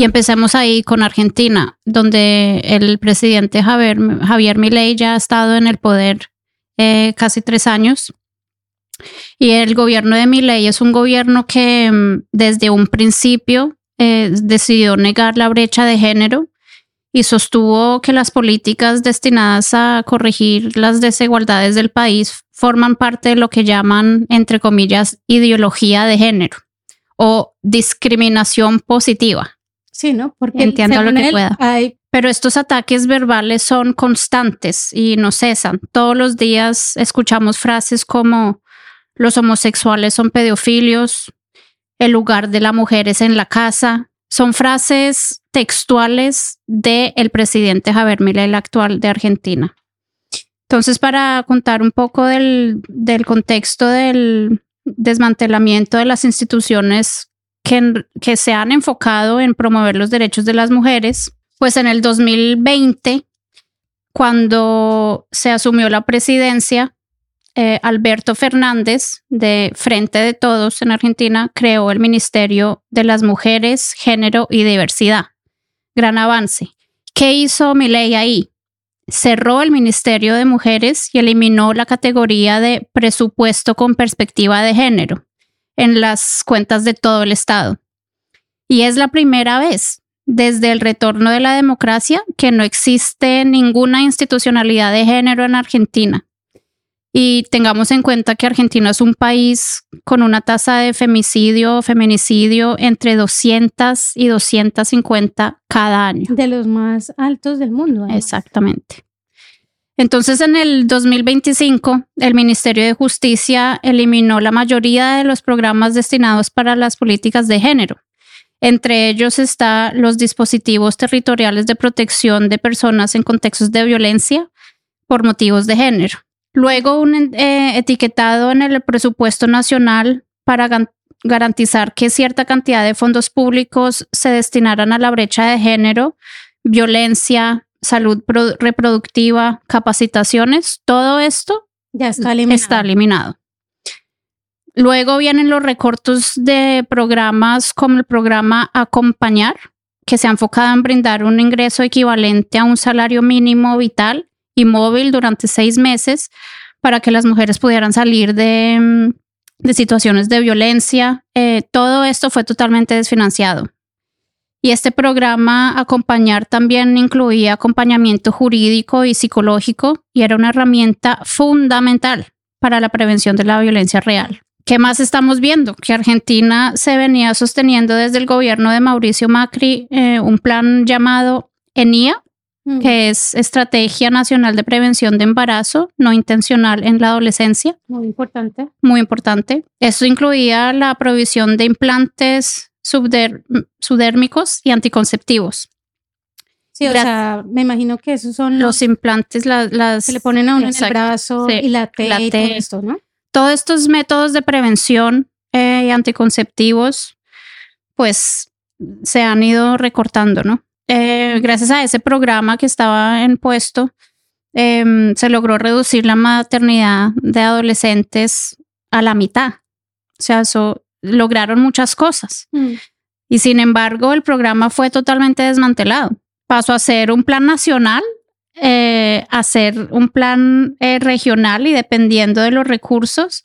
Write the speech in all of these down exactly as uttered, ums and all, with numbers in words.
Y empecemos ahí con Argentina, donde el presidente Javier, Javier Milei ya ha estado en el poder eh, casi tres años. Y el gobierno de Milei es un gobierno que desde un principio eh, decidió negar la brecha de género y sostuvo que las políticas destinadas a corregir las desigualdades del país forman parte de lo que llaman, entre comillas, ideología de género o discriminación positiva. Sí, ¿no? Porque entiendo lo que él, pueda. Hay... Pero estos ataques verbales son constantes y no cesan. Todos los días escuchamos frases como los homosexuales son pedófilos, el lugar de la mujer es en la casa. Son frases textuales del presidente Javier Milei, el actual de Argentina. Entonces, para contar un poco del, del contexto del desmantelamiento de las instituciones que, que se han enfocado en promover los derechos de las mujeres, pues en el dos mil veinte, cuando se asumió la presidencia, eh, Alberto Fernández, de Frente de Todos en Argentina, creó el Ministerio de las Mujeres, Género y Diversidad. Gran avance. ¿Qué hizo Milei ahí? Cerró el Ministerio de Mujeres y eliminó la categoría de presupuesto con perspectiva de género en las cuentas de todo el Estado. Y es la primera vez desde el retorno de la democracia que no existe ninguna institucionalidad de género en Argentina. Y tengamos en cuenta que Argentina es un país con una tasa de femicidio o feminicidio entre doscientos y doscientos cincuenta cada año. De los más altos del mundo. Además. Exactamente. Entonces, en el dos mil veinticinco, el Ministerio de Justicia eliminó la mayoría de los programas destinados para las políticas de género. Entre ellos están los dispositivos territoriales de protección de personas en contextos de violencia por motivos de género. Luego, un eh, etiquetado en el presupuesto nacional para gan- garantizar que cierta cantidad de fondos públicos se destinaran a la brecha de género, violencia, salud pro- reproductiva, capacitaciones, todo esto ya está eliminado. está eliminado. Luego vienen los recortes de programas como el programa Acompañar, que se ha enfocado en brindar un ingreso equivalente a un salario mínimo vital y móvil durante seis meses para que las mujeres pudieran salir de, de situaciones de violencia. Eh, todo esto fue totalmente desfinanciado. Y este programa Acompañar también incluía acompañamiento jurídico y psicológico y era una herramienta fundamental para la prevención de la violencia real. ¿Qué más estamos viendo? Que Argentina se venía sosteniendo desde el gobierno de Mauricio Macri eh, un plan llamado ENIA, que es Estrategia Nacional de Prevención de Embarazo No Intencional en la Adolescencia. Muy importante. Muy importante. Esto incluía la provisión de implantes subder- subdérmicos y anticonceptivos. Sí, o Gra- sea, me imagino que esos son los, los implantes, la, las... Se le ponen a uno exacto, en el brazo sí, y la T, la T y todo esto, ¿no? Todos estos métodos de prevención eh, y anticonceptivos, pues, se han ido recortando, ¿no? Eh, gracias a ese programa que estaba en puesto, eh, se logró reducir la maternidad de adolescentes a la mitad. O sea, eso, lograron muchas cosas. Mm. Y sin embargo, el programa fue totalmente desmantelado. Pasó a ser un plan nacional, eh, a ser un plan eh, regional y dependiendo de los recursos,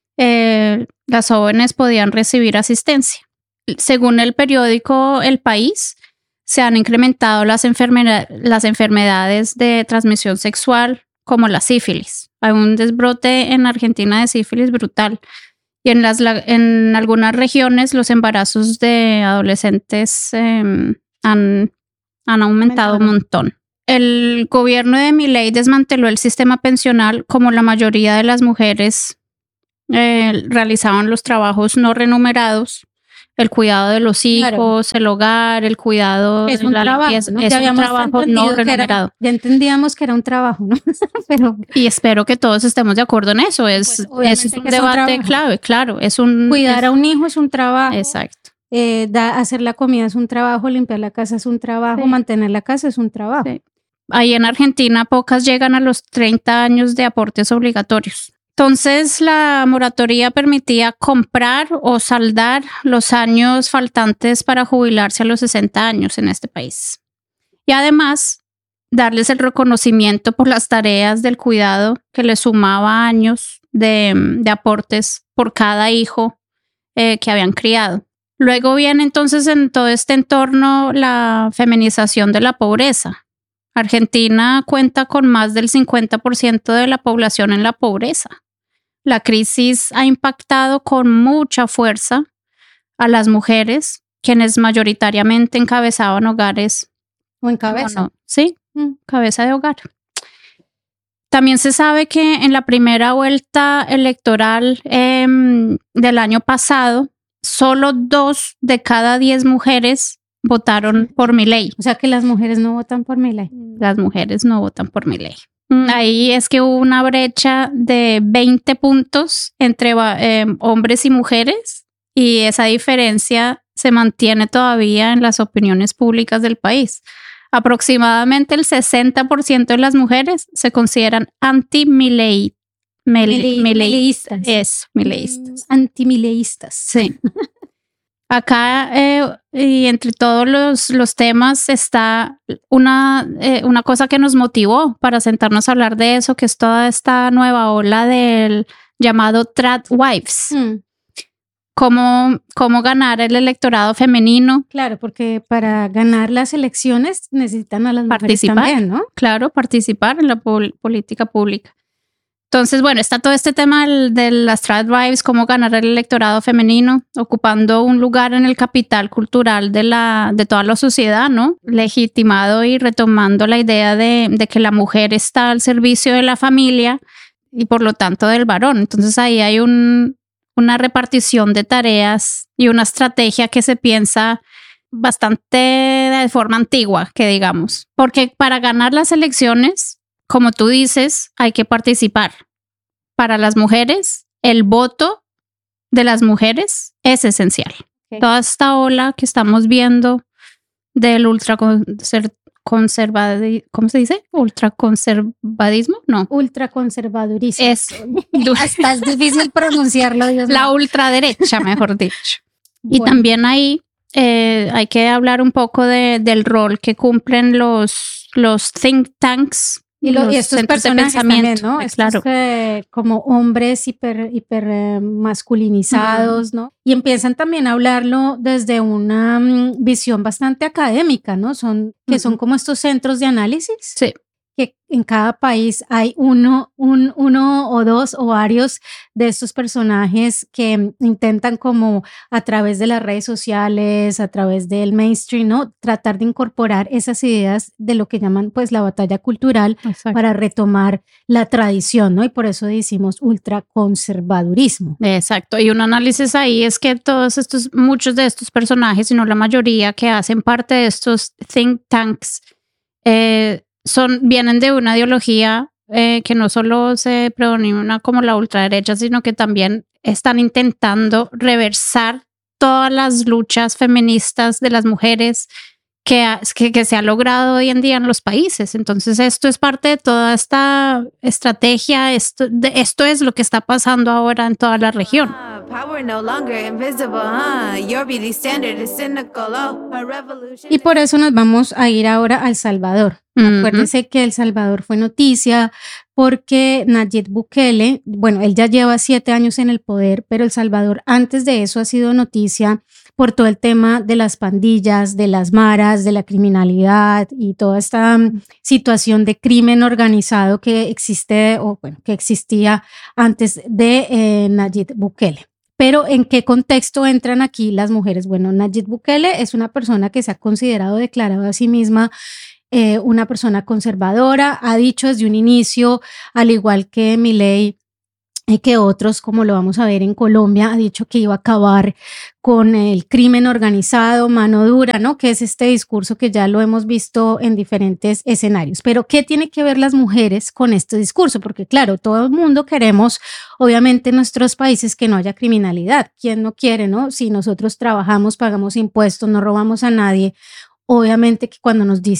eh, las jóvenes podían recibir asistencia. Según el periódico El País, se han incrementado las, enfermedad- las enfermedades de transmisión sexual como la sífilis. Hay un desbrote en Argentina de sífilis brutal. Y en, las, en algunas regiones los embarazos de adolescentes eh, han, han aumentado un montón. El gobierno de Milei desmanteló el sistema pensional como la mayoría de las mujeres eh, realizaban los trabajos no remunerados. El cuidado de los hijos, claro. El hogar, el cuidado es de un la trabajo, limpieza. ¿no? Es un trabajo no remunerado. Era, ya entendíamos que era un trabajo, ¿no? Pero, y espero que todos estemos de acuerdo en eso. Es, pues, es un debate es un clave, claro. Es un, Cuidar es, a un hijo es un trabajo. Exacto. Eh, da, hacer la comida es un trabajo, limpiar la casa es un trabajo, sí. Mantener la casa es un trabajo. Sí. Ahí en Argentina pocas llegan a los treinta años de aportes obligatorios. Entonces, la moratoria permitía comprar o saldar los años faltantes para jubilarse a los sesenta años en este país. Y además, darles el reconocimiento por las tareas del cuidado que les sumaba años de, de aportes por cada hijo eh, que habían criado. Luego viene entonces en todo este entorno la feminización de la pobreza. Argentina cuenta con más del cincuenta por ciento de la población en la pobreza. La crisis ha impactado con mucha fuerza a las mujeres, quienes mayoritariamente encabezaban hogares. ¿O encabezan? No, sí, cabeza de hogar. También se sabe que en la primera vuelta electoral eh, del año pasado, solo dos de cada diez mujeres votaron por Milei. O sea que las mujeres no votan por Milei. Las mujeres no votan por Milei. Ahí es que hubo una brecha de veinte puntos entre eh, hombres y mujeres, y esa diferencia se mantiene todavía en las opiniones públicas del país. Aproximadamente el sesenta por ciento de las mujeres se consideran anti-Milei. Milei, mileístas. Es, mileístas. Antimileístas. Sí. Acá, eh, y entre todos los, los temas, está una, eh, una cosa que nos motivó para sentarnos a hablar de eso, que es toda esta nueva ola del llamado Tradwives. Mm. Cómo, cómo ganar el electorado femenino. Claro, porque para ganar las elecciones necesitan a las mujeres participar, también, ¿no? Claro, participar en la pol- política pública. Entonces, bueno, está todo este tema del, de las Tradwives, cómo ganar el electorado femenino, ocupando un lugar en el capital cultural de, la, de toda la sociedad, ¿no? Legitimado y retomando la idea de, de que la mujer está al servicio de la familia y por lo tanto del varón. Entonces ahí hay un, una repartición de tareas y una estrategia que se piensa bastante de forma antigua, que digamos. Porque para ganar las elecciones, como tú dices, hay que participar. Para las mujeres, el voto de las mujeres es esencial. Okay. Toda esta ola que estamos viendo del ultraconservadismo, ¿cómo se dice? ¿Ultraconservadismo? No. Ultraconservadurismo. Es, hasta es difícil pronunciarlo, Dios La mío. ultraderecha, mejor dicho. Bueno. Y también ahí eh, hay que hablar un poco de, del rol que cumplen los, los think tanks. Y, lo, y estos personajes también, ¿no? Estos, claro. eh, como hombres hiper, hiper eh, masculinizados, uh-huh. ¿no? Y empiezan también a hablarlo desde una um, visión bastante académica, ¿no? Son, que uh-huh. son como estos centros de análisis. Sí. Que en cada país hay uno, un, uno o dos o varios de estos personajes que intentan como a través de las redes sociales, a través del mainstream, ¿no? Tratar de incorporar esas ideas de lo que llaman pues la batalla cultural. Exacto. Para retomar la tradición, ¿no? Y por eso decimos ultraconservadurismo. Exacto. Y un análisis ahí es que todos estos, muchos de estos personajes, si no la mayoría que hacen parte de estos think tanks, eh, Son, vienen de una ideología eh, que no solo se predomina como la ultraderecha, sino que también están intentando reversar todas las luchas feministas de las mujeres que, que, que se ha logrado hoy en día en los países. Entonces esto es parte de toda esta estrategia, esto, de, esto es lo que está pasando ahora en toda la región. Y por eso nos vamos a ir ahora a El Salvador. Uh-huh. Acuérdense que El Salvador fue noticia porque Nayib Bukele, bueno, él ya lleva siete años en el poder, pero El Salvador antes de eso ha sido noticia por todo el tema de las pandillas, de las maras, de la criminalidad y toda esta um, situación de crimen organizado que existe o bueno, que existía antes de eh, Nayib Bukele. Pero ¿en qué contexto entran aquí las mujeres? Bueno, Nayib Bukele es una persona que se ha considerado declarado a sí misma eh, una persona conservadora, ha dicho desde un inicio, al igual que Milei y que otros, como lo vamos a ver en Colombia, ha dicho que iba a acabar con el crimen organizado, mano dura, ¿no? Que es este discurso que ya lo hemos visto en diferentes escenarios. Pero ¿qué tiene que ver las mujeres con este discurso? Porque claro, todo el mundo queremos, obviamente en nuestros países, que no haya criminalidad. ¿Quién no quiere, no? Si nosotros trabajamos, pagamos impuestos, no robamos a nadie, obviamente que cuando nos dicen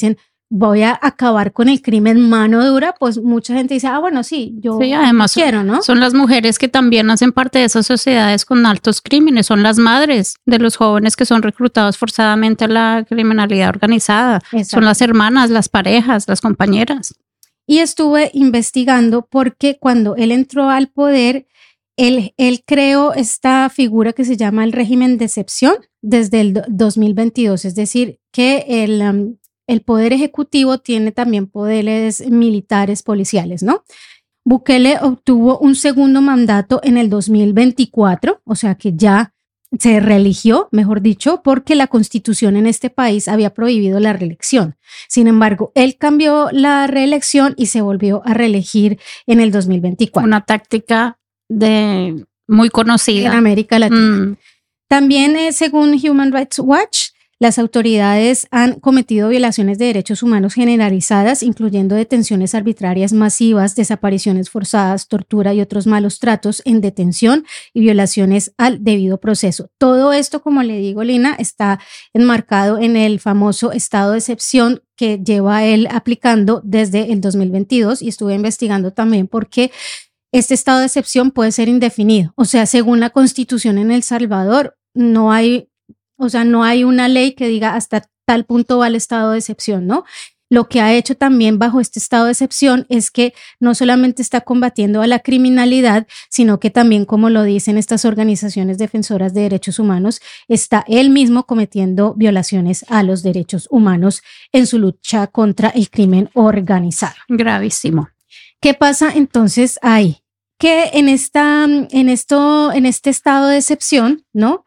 voy a acabar con el crimen mano dura, pues mucha gente dice, ah, bueno, sí, yo sí, además quiero, ¿no? Son las mujeres que también hacen parte de esas sociedades con altos crímenes, son las madres de los jóvenes que son reclutados forzadamente a la criminalidad organizada, Exacto. Son las hermanas, las parejas, las compañeras. Y estuve investigando porque cuando él entró al poder, él, él creó esta figura que se llama el régimen de excepción desde el dos mil veintidós, es decir, que el... Um, El poder ejecutivo tiene también poderes militares, policiales, ¿no? Bukele obtuvo un segundo mandato en el dos mil veinticuatro, o sea que ya se reeligió, mejor dicho, porque la constitución en este país había prohibido la reelección. Sin embargo, él cambió la reelección y se volvió a reelegir en el dos mil veinticuatro. Una táctica de muy conocida en América Latina. Mm. También, eh, según Human Rights Watch, las autoridades han cometido violaciones de derechos humanos generalizadas, incluyendo detenciones arbitrarias masivas, desapariciones forzadas, tortura y otros malos tratos en detención y violaciones al debido proceso. Todo esto, como le digo, Lina, está enmarcado en el famoso estado de excepción que lleva él aplicando desde el dos mil veintidós, y estuve investigando también porque este estado de excepción puede ser indefinido. O sea, según la Constitución en El Salvador, no hay O sea, no hay una ley que diga hasta tal punto va el estado de excepción, ¿no? Lo que ha hecho también bajo este estado de excepción es que no solamente está combatiendo a la criminalidad, sino que también, como lo dicen estas organizaciones defensoras de derechos humanos, está él mismo cometiendo violaciones a los derechos humanos en su lucha contra el crimen organizado. Gravísimo. ¿Qué pasa entonces ahí? Que en, esta, en, esto, en este estado de excepción, ¿no?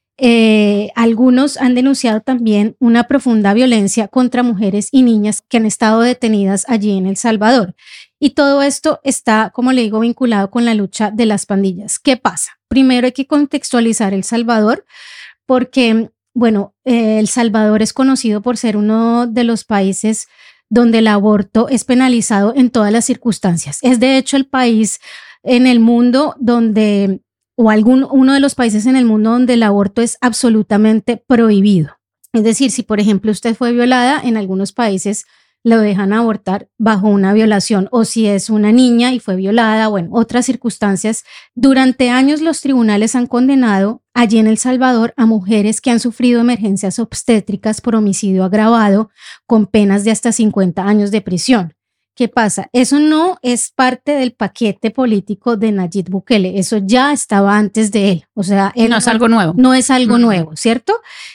Eh, algunos han denunciado también una profunda violencia contra mujeres y niñas que han estado detenidas allí en El Salvador. Y todo esto está, como le digo, vinculado con la lucha de las pandillas. ¿Qué pasa? Primero hay que contextualizar El Salvador porque, bueno, eh, El Salvador es conocido por ser uno de los países donde el aborto es penalizado en todas las circunstancias. Es de hecho el país en el mundo donde... o algún, uno de los países en el mundo donde el aborto es absolutamente prohibido. Es decir, si por ejemplo usted fue violada, en algunos países lo dejan abortar bajo una violación, o si es una niña y fue violada o en otras circunstancias. Durante años los tribunales han condenado allí en El Salvador a mujeres que han sufrido emergencias obstétricas por homicidio agravado con penas de hasta cincuenta años de prisión. ¿Qué pasa? Eso no es parte del paquete político de Nayib Bukele, eso ya estaba antes de él, o sea, él no es algo nuevo. No es algo uh-huh. nuevo, ¿cierto?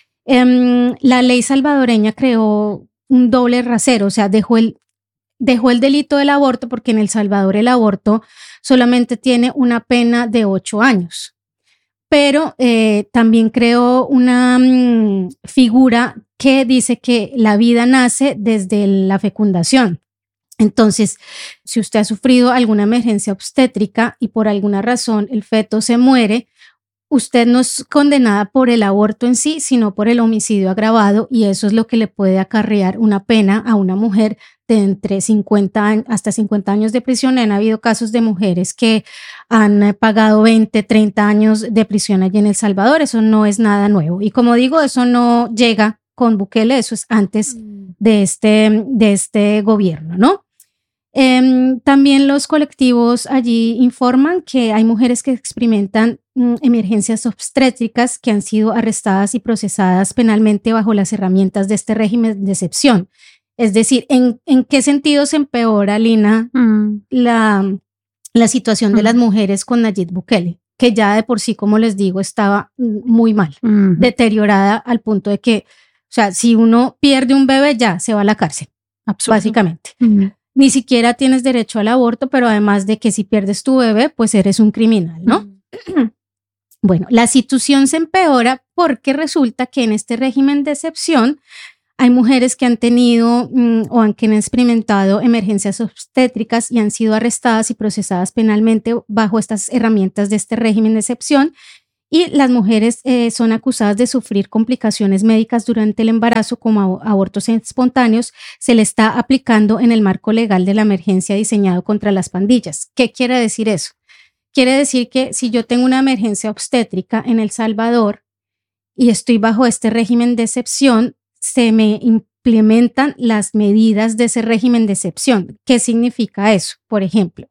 Um, la ley salvadoreña creó un doble rasero, o sea, dejó el, dejó el delito del aborto, porque en El Salvador el aborto solamente tiene una pena de ocho años, pero eh, también creó una um, figura que dice que la vida nace desde la fecundación. Entonces, si usted ha sufrido alguna emergencia obstétrica y por alguna razón el feto se muere, usted no es condenada por el aborto en sí, sino por el homicidio agravado, y eso es lo que le puede acarrear una pena a una mujer de entre cincuenta años, hasta cincuenta años de prisión. Han habido casos de mujeres que han pagado veinte, treinta años de prisión allí en El Salvador. Eso no es nada nuevo. Y como digo, eso no llega con Bukele, eso es antes de este, de este gobierno, ¿no? Eh, también los colectivos allí informan que hay mujeres que experimentan mm, emergencias obstétricas que han sido arrestadas y procesadas penalmente bajo las herramientas de este régimen de excepción. Es decir, ¿en, en qué sentido se empeora, Lina, mm. la, la situación mm. de las mujeres con Nayib Bukele? Que ya de por sí, como les digo, estaba muy mal, mm. deteriorada al punto de que, o sea, si uno pierde un bebé ya se va a la cárcel, Absoluto. básicamente. Mm. Ni siquiera tienes derecho al aborto, pero además de que si pierdes tu bebé, pues eres un criminal, ¿no? Mm. Bueno, la situación se empeora porque resulta que en este régimen de excepción hay mujeres que han tenido mm, o han, que han experimentado emergencias obstétricas y han sido arrestadas y procesadas penalmente bajo estas herramientas de este régimen de excepción. Y las mujeres eh, son acusadas de sufrir complicaciones médicas durante el embarazo, como abortos espontáneos. Se le está aplicando en el marco legal de la emergencia diseñado contra las pandillas. ¿Qué quiere decir eso? Quiere decir que si yo tengo una emergencia obstétrica en El Salvador y estoy bajo este régimen de excepción, se me, implementan las medidas de ese régimen de excepción. ¿Qué significa eso? Por ejemplo,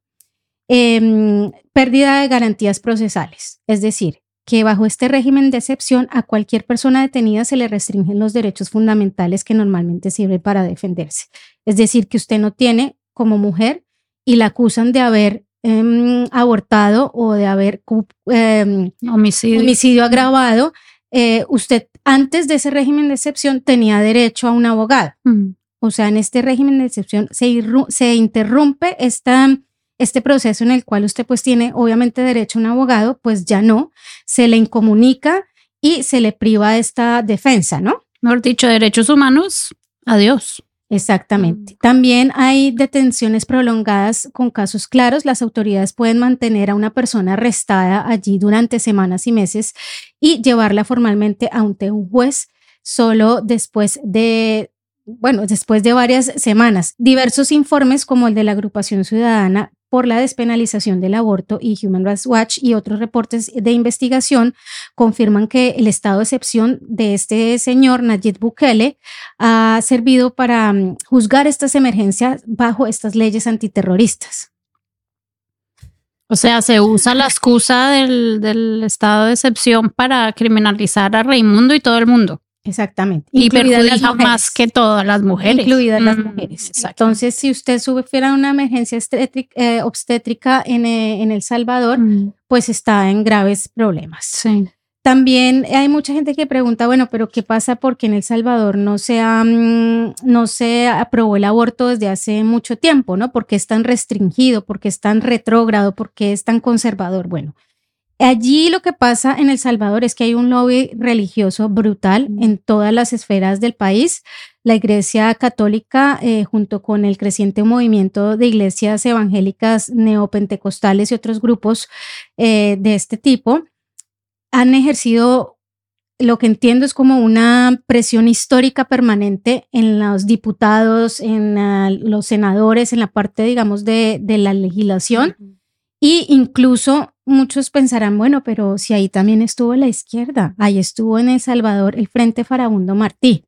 eh, pérdida de garantías procesales, es decir, que bajo este régimen de excepción a cualquier persona detenida se le restringen los derechos fundamentales que normalmente sirven para defenderse. Es decir, que usted no tiene como mujer y la acusan de haber eh, abortado o de haber eh, homicidio. homicidio agravado, eh, usted antes de ese régimen de excepción tenía derecho a un abogado. Mm. O sea, en este régimen de excepción se, irru- se interrumpe esta, este proceso en el cual usted pues tiene obviamente derecho a un abogado, pues ya no, se le incomunica y se le priva de esta defensa, ¿no? Mejor dicho, derechos humanos, adiós. Exactamente. También hay detenciones prolongadas con casos claros. Las autoridades pueden mantener a una persona arrestada allí durante semanas y meses y llevarla formalmente ante un juez solo después de, bueno, después de varias semanas. Diversos informes como el de la Agrupación Ciudadana por la Despenalización del Aborto y Human Rights Watch y otros reportes de investigación confirman que el estado de excepción de este señor Nayib Bukele ha servido para um, juzgar estas emergencias bajo estas leyes antiterroristas. O sea, se usa la excusa del, del estado de excepción para criminalizar a Raimundo y todo el mundo. Exactamente. Y perjudica más que todas las mujeres. Incluidas mm, las mujeres. Entonces, si usted sufriera una emergencia obstétrica, eh, obstétrica en, eh, en El Salvador, mm. pues está en graves problemas. Sí. También hay mucha gente que pregunta, bueno, pero ¿qué pasa porque en El Salvador no se, ha, mm, no se aprobó el aborto desde hace mucho tiempo, ¿no? ¿Por qué es tan restringido? ¿Por qué es tan retrógrado? ¿Por qué es tan conservador? Bueno, allí lo que pasa en El Salvador es que hay un lobby religioso brutal en todas las esferas del país. La Iglesia Católica, eh, junto con el creciente movimiento de iglesias evangélicas neopentecostales y otros grupos eh, de este tipo, han ejercido, lo que entiendo es como una presión histórica permanente en los diputados, en uh, los senadores, en la parte, digamos, de, de la legislación. Uh-huh. Y incluso muchos pensarán, bueno, pero si ahí también estuvo la izquierda, ahí estuvo en El Salvador el Frente Farabundo Martí,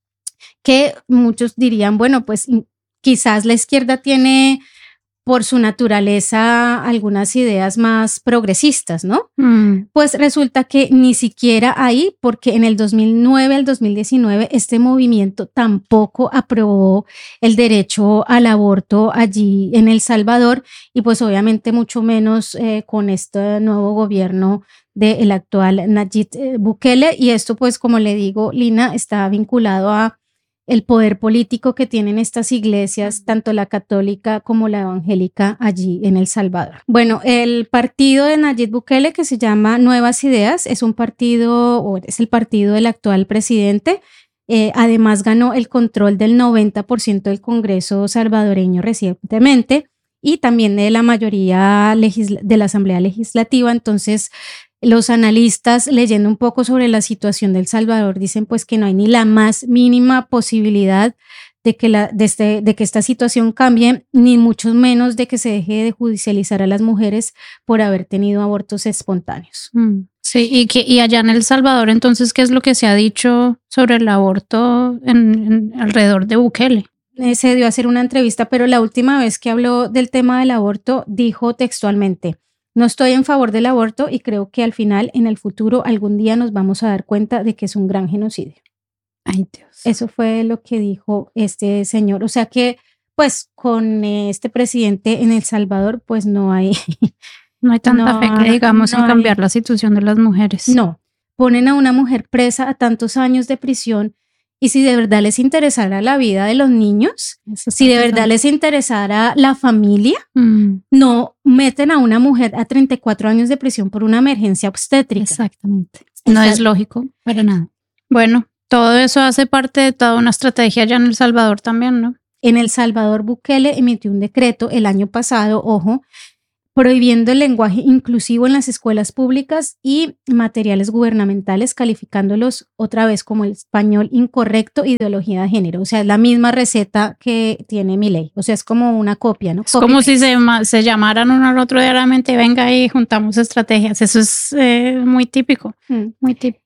que muchos dirían, bueno, pues quizás la izquierda tiene por su naturaleza algunas ideas más progresistas, ¿no? Mm. Pues resulta que ni siquiera ahí, porque en el dos mil nueve al dos mil diecinueve este movimiento tampoco aprobó el derecho al aborto allí en El Salvador y pues obviamente mucho menos eh, con este nuevo gobierno del actual Nayib Bukele, y esto pues como le digo, Lina, está vinculado a el poder político que tienen estas iglesias, tanto la católica como la evangélica allí en El Salvador. Bueno, el partido de Nayib Bukele, que se llama Nuevas Ideas, es un partido, o es el partido del actual presidente. Eh, además ganó el control del noventa por ciento del Congreso salvadoreño recientemente y también de la mayoría legisla- de la Asamblea Legislativa. Entonces, los analistas, leyendo un poco sobre la situación de El Salvador, dicen pues que no hay ni la más mínima posibilidad de que, la, de, este, de que esta situación cambie, ni mucho menos de que se deje de judicializar a las mujeres por haber tenido abortos espontáneos. Mm, sí, y, que, y allá en El Salvador, entonces, ¿qué es lo que se ha dicho sobre el aborto en, en, alrededor de Bukele? Eh, se dio a hacer una entrevista, pero la última vez que habló del tema del aborto dijo textualmente: no estoy en favor del aborto y creo que al final, en el futuro, algún día nos vamos a dar cuenta de que es un gran genocidio. Ay, Dios. Eso fue lo que dijo este señor. O sea que, pues, con este presidente en El Salvador, pues no hay... No hay tanta no, fe que digamos no en cambiar hay, la situación de las mujeres. No. Ponen a una mujer presa a tantos años de prisión. Y si de verdad les interesara la vida de los niños, si de verdad les interesara la familia, mm. no meten a una mujer a treinta y cuatro años de prisión por una emergencia obstétrica. Exactamente. No Exacto. Es lógico para nada. Bueno, todo eso hace parte de toda una estrategia ya en El Salvador también, ¿no? En El Salvador, Bukele emitió un decreto el año pasado, ojo, prohibiendo el lenguaje inclusivo en las escuelas públicas y materiales gubernamentales, calificándolos otra vez como el español incorrecto, ideología de género. O sea, es la misma receta que tiene Milei. O sea, es como una copia, ¿no? Es como si se, se llamaran uno al otro diariamente, venga y juntamos estrategias. Eso es eh, muy típico, mm. muy típico.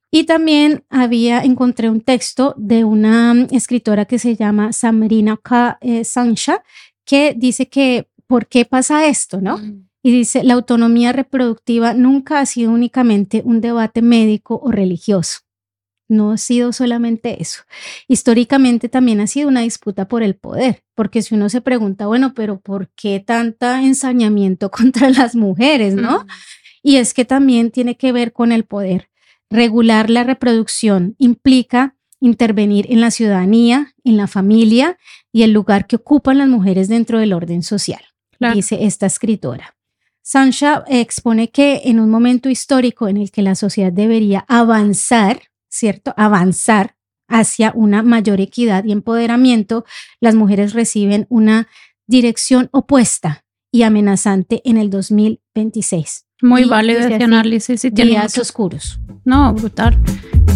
Y también había, encontré un texto de una escritora que se llama Samarina K. Eh, Sansha, que dice que, ¿por qué pasa esto, no? Mm. Y dice, la autonomía reproductiva nunca ha sido únicamente un debate médico o religioso. No ha sido solamente eso. Históricamente también ha sido una disputa por el poder, porque si uno se pregunta, bueno, pero ¿por qué tanta ensañamiento contra las mujeres, no? Mm. Y es que también tiene que ver con el poder. Regular la reproducción implica intervenir en la ciudadanía, en la familia y el lugar que ocupan las mujeres dentro del orden social, claro. Dice esta escritora. Sansha expone que en un momento histórico en el que la sociedad debería avanzar, ¿cierto? Avanzar hacia una mayor equidad y empoderamiento, las mujeres reciben una dirección opuesta y amenazante en el dos mil veintiséis. Muy válido ese análisis. Y tiene días oscuros. No, brutal.